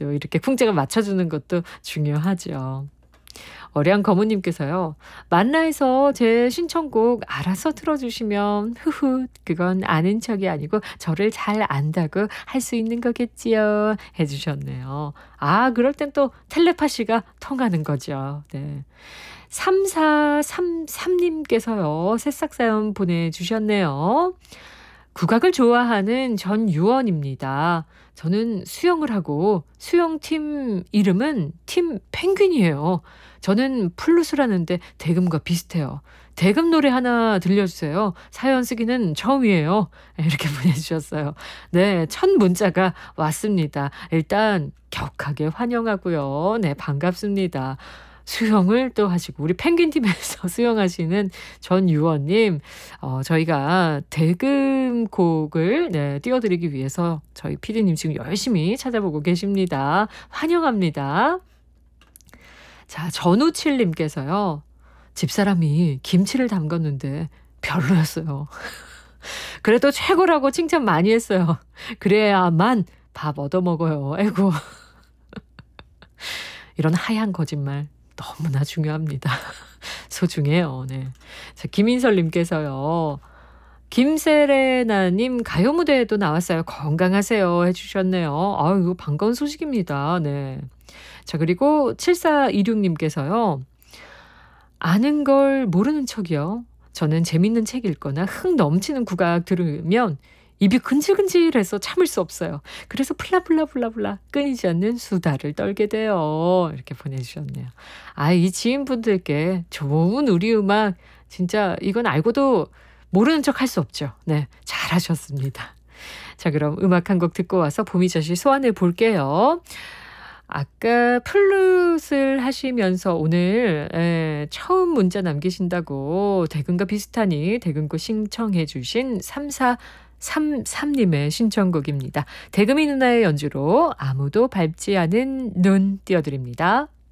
또 이렇게 풍자가 맞춰주는 것도 중요하죠. 어량 거무님께서요. 만나에서 제 신청곡 알아서 틀어주시면 흐흐 그건 아는 척이 아니고 저를 잘 안다고 할 수 있는 거겠지요 해주셨네요. 아 그럴 땐 또 텔레파시가 통하는 거죠. 네. 3433님께서요. 새싹 사연 보내주셨네요. 국악을 좋아하는 전유원입니다. 저는 수영을 하고 수영팀 이름은 팀 펭귄이에요. 저는 플룻을 하는데 대금과 비슷해요. 대금 노래 하나 들려주세요. 사연 쓰기는 처음이에요. 이렇게 보내주셨어요. 네, 첫 문자가 왔습니다. 일단 격하게 환영하고요. 네, 반갑습니다. 수영을 또 하시고 우리 펭귄팀에서 수영하시는 전유원님 저희가 대금곡을 네, 띄워드리기 위해서 저희 PD님 지금 열심히 찾아보고 계십니다. 환영합니다. 자 전우칠님께서요. 집사람이 김치를 담갔는데 별로였어요. 그래도 최고라고 칭찬 많이 했어요. 그래야만 밥 얻어먹어요. 아이고 이런 하얀 거짓말 너무나 중요합니다. 소중해요. 네. 자, 김인설님께서요. 김세레나님 가요 무대에도 나왔어요. 건강하세요 해주셨네요. 아유 반가운 소식입니다. 네. 자 그리고 7426님께서요. 아는 걸 모르는 척이요. 저는 재밌는 책 읽거나 흥 넘치는 국악 들으면 입이 근질근질해서 참을 수 없어요. 그래서 플라플라플라플라 끊이지 않는 수다를 떨게 돼요. 이렇게 보내주셨네요. 아, 이 지인분들께 좋은 우리 음악 진짜 이건 알고도 모르는 척 할 수 없죠. 네, 잘하셨습니다. 자, 그럼 음악 한 곡 듣고 와서 봄이젖이 소환해 볼게요. 아까 플룻을 하시면서 오늘 처음 문자 남기신다고 대금과 비슷하니 대금고 신청해 주신 3433님의 신청곡입니다. 대금이 누나의 연주로 아무도 밟지 않은 눈 띄워드립니다.